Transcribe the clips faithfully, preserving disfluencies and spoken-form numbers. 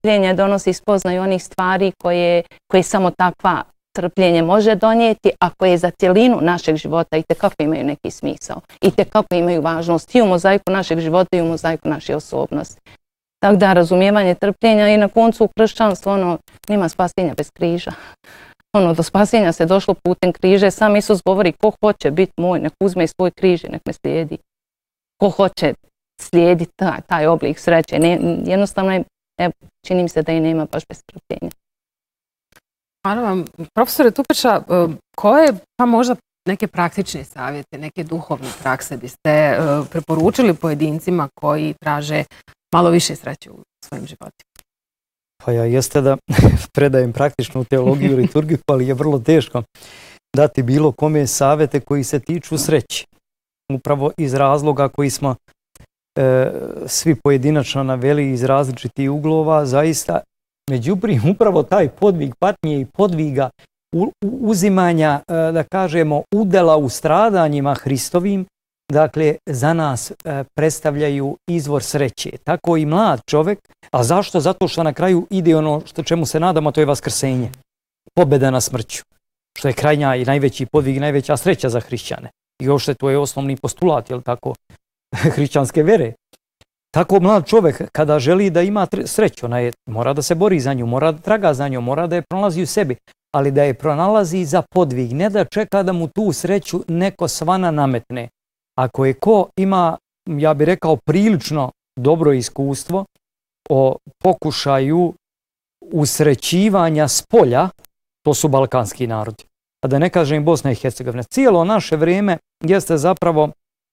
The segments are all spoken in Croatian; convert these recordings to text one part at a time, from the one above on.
trpljenje donosi spoznaju onih stvari koje, koje samo takva trpljenje može donijeti, a koje za cjelinu našeg života i tekako imaju neki smisao. I tekako imaju važnost i u mozaiku našeg života i u mozaiku naše osobnosti. Tako da razumijevanje trpljenja i na koncu u kršćanstvu ono, nema spasenja bez križa. Ono, do spasenja se došlo putem križe. Sam Isus govori ko hoće biti moj, nek uzme svoj križ i nek me slijedi. Ko hoće slijediti taj, taj oblik sreće. Ne, jednostavno je, evo, čini mi se da i nema baš bez trpljenja. Hvala vam. Profesore Tupeša, koje pa možda neke praktične savjete, neke duhovne prakse biste preporučili pojedincima koji traže malo više sreće u svojim životima? Pa ja jeste da predajem praktičnu teologiju i liturgiju, ali je vrlo teško dati bilo kome savjete koji se tiču sreće. Upravo iz razloga koji smo e, svi pojedinačno naveli iz različitih uglova, zaista međutim, upravo taj podvig patnje i podviga u, uzimanja, e, da kažemo, udela u stradanjima Hristovim, dakle, za nas e, predstavljaju izvor sreće. Tako i mlad čovjek, a zašto? Zato što na kraju ide ono što čemu se nadamo, to je vaskrsenje. Pobjeda na smrću, što je krajnja i najveći podvig i najveća sreća za hrišćane. I uopšte to je osnovni postulat, jel tako, hrišćanske vere. Tako mlad čovjek kada želi da ima sreću, ona je, mora da se bori za nju, mora da traga za nju, mora da je pronalazi u sebi, ali da je pronalazi za podvig, ne da čeka da mu tu sreću neko svana nametne. Ako je ko ima, ja bih rekao, prilično dobro iskustvo o pokušaju usrećivanja s polja, to su balkanski narodi. A da ne kažem Bosna i Hercegovina. Cijelo naše vrijeme jeste zapravo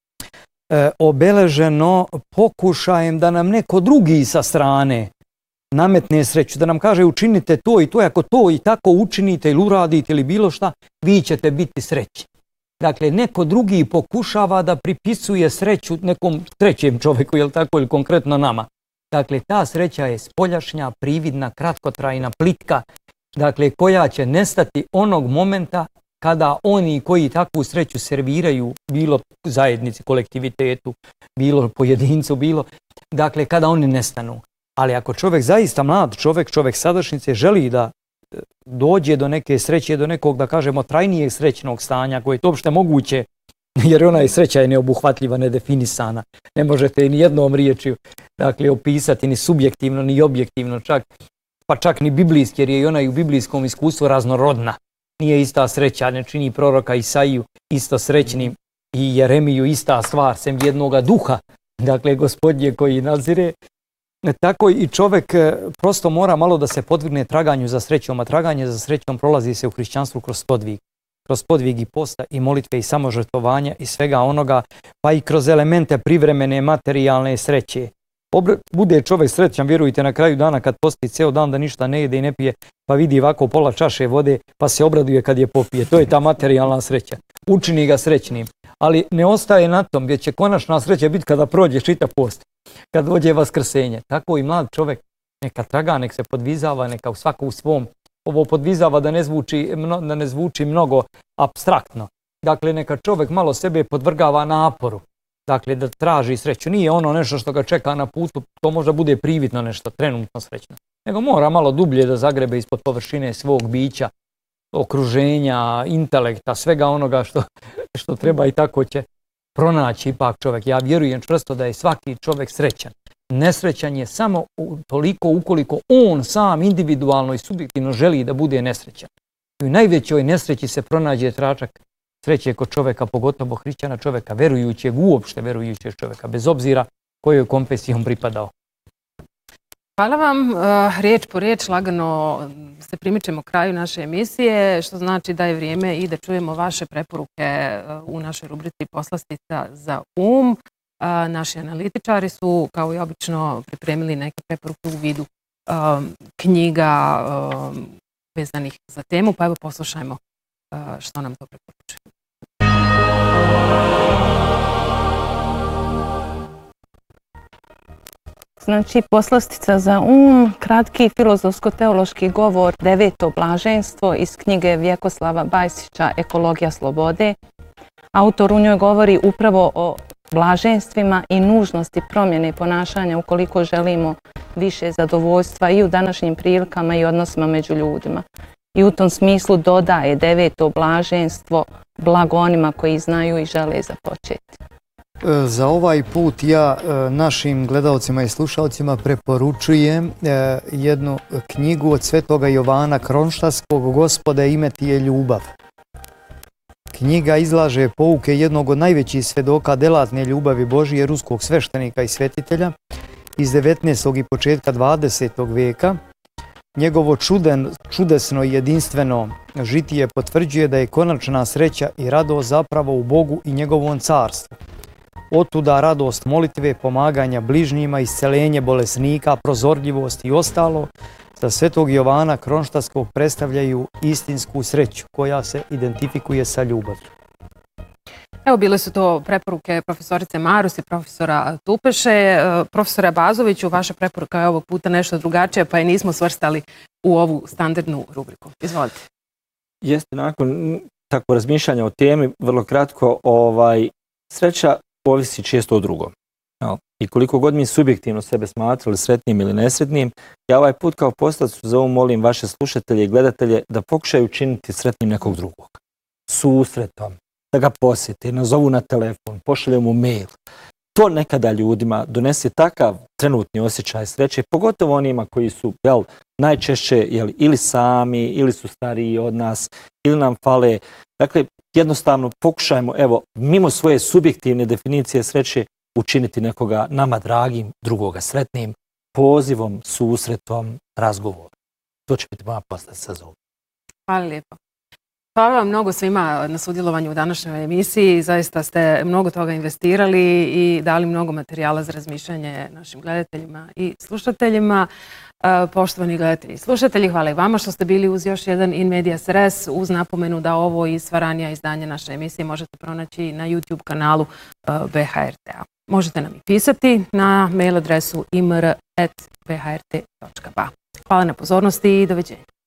e, obeleženo pokušajem da nam neko drugi sa strane nametne sreću, da nam kaže učinite to i to, ako to i tako učinite ili uradite ili bilo šta, vi ćete biti srećni. Dakle, neko drugi pokušava da pripisuje sreću nekom trećem čovjeku, jel tako, ili konkretno nama. Dakle, ta sreća je spoljašnja, prividna, kratkotrajna, plitka, dakle, koja će nestati onog momenta kada oni koji takvu sreću serviraju, bilo zajednici, kolektivitetu, bilo pojedincu, bilo, dakle, kada oni nestanu. Ali ako čovjek zaista mlad, čovjek, čovjek sadašnjice želi da dođe do neke sreće, do nekog, da kažemo, trajnijeg srećnog stanja, koje je to uopšte moguće, jer ona je sreća je neobuhvatljiva, nedefinisana. Ne možete ni jednom riječju, dakle, opisati ni subjektivno, ni objektivno, čak, pa čak ni biblijski, jer je i ona i u biblijskom iskustvu raznorodna. Nije ista sreća, ne čini proroka Isaiju isto srećnim i Jeremiju ista stvar, sem jednoga duha, dakle, Gospodnje koji nadzire. Tako i čovjek prosto mora malo da se podvrgne traganju za srećom, a traganje za srećom prolazi se u hrišćanstvu kroz podvig. Kroz podvig i posta i molitve i samožrtvovanja i svega onoga, pa i kroz elemente privremene materijalne sreće. Bude čovjek srećan, vjerujte, na kraju dana kad posti ceo dan da ništa ne jede i ne pije, pa vidi ovako pola čaše vode, pa se obraduje kad je popije. To je ta materijalna sreća. Učini ga srećnim. Ali ne ostaje na tom, gdje će konačna sreća biti kada prođe čitav post, kad dođe vaskrsenje. Tako i mlad čovjek neka traga, nek se podvizava, neka u svaku u svom. Ovo podvizava da ne zvuči, da ne zvuči mnogo apstraktno. Dakle, neka čovjek malo sebe podvrgava naporu. Dakle, da traži sreću. Nije ono nešto što ga čeka na putu, to možda bude prividno nešto, trenutno srećno. Nego mora malo dublje da zagrebe ispod površine svog bića, okruženja, intelekta, svega onoga što, što treba i tako će pronaći ipak čovjek. Ja vjerujem čvrsto da je svaki čovjek srećan. Nesrećan je samo toliko ukoliko on sam individualno i subjektivno želi da bude nesrećan. I u najvećoj nesreći se pronađe tračak sreće kod čovjeka, pogotovo hrišćana čovjeka, verujućeg, uopšte verujućeg čovjeka, bez obzira kojoj konfesiji on pripadao. Hvala vam. Riječ po riječ lagano se primičemo kraju naše emisije, što znači da je vrijeme i da čujemo vaše preporuke u našoj rubrici Poslastica za um. Naši analitičari su, kao i obično, pripremili neke preporuke u vidu knjiga vezanih za temu, pa evo poslušajmo što nam to preporučuje. Znači, poslastica za um, kratki filozofsko-teološki govor, deveto blaženstvo iz knjige Vjekoslava Bajsića Ekologija slobode. Autor u njoj govori upravo o blaženstvima i nužnosti promjene ponašanja ukoliko želimo više zadovoljstva i u današnjim prilikama i odnosima među ljudima. I u tom smislu dodaje deveto blaženstvo blago onima koji znaju i žele započeti. Za ovaj put ja našim gledalcima i slušalcima preporučujem jednu knjigu od svetoga Jovana Kronštatskog, Gospode, ime ti je ljubav. Knjiga izlaže pouke jednog od najvećih svedoka delatne ljubavi Božije, ruskog sveštenika i svetitelja iz devetnaestog i početka dvadesetog vijeka. Njegovo čuden, čudesno i jedinstveno žitije potvrđuje da je konačna sreća i radost zapravo u Bogu i njegovom carstvu. Otuda radost molitve, pomaganja bližnjima, iscelenje bolesnika, prozorljivost i ostalo za svetog Jovana Kronštatskog predstavljaju istinsku sreću koja se identifikuje sa ljubavlju. Evo, bile su to preporuke profesorice Marus i profesora Tupeše. Profesora Bazoviću, vaša preporuka je ovog puta nešto drugačija, pa je nismo svrstali u ovu standardnu rubriku. Izvolite. Jeste, nakon tako razmišljanja o temi, vrlo kratko, ovaj, sreća ovisi često o drugom. I koliko god mi subjektivno sebe smatrali sretnim ili nesretnim, ja ovaj put kao poslac za ovo molim vaše slušatelje i gledatelje da pokušaju učiniti sretnim nekog drugog. Susretom, da ga posjeti, nazovu na telefon, pošalju mu mail. To nekada ljudima donese takav trenutni osjećaj sreće, pogotovo onima koji su jel, najčešće jel, ili sami, ili su stariji od nas, ili nam fale. Dakle, jednostavno pokušajmo, evo, mimo svoje subjektivne definicije sreće, učiniti nekoga nama dragim, drugoga sretnim, pozivom, susretom, razgovorom. To će biti moja posljedica za ovo. Hvala lijepo. Hvala vam mnogo svima na sudjelovanju u današnjoj emisiji. Zaista ste mnogo toga investirali i dali mnogo materijala za razmišljanje našim gledateljima i slušateljima. Poštovani gledatelji i slušatelji, hvala i vama što ste bili uz još jedan In Medias Res, uz napomenu da ovo i sva ranija izdanja naše emisije možete pronaći na YouTube kanalu B H R T-a. Možete nam i pisati na mail adresu imr at b h r t dot b a. Hvala na pozornosti i doviđenja.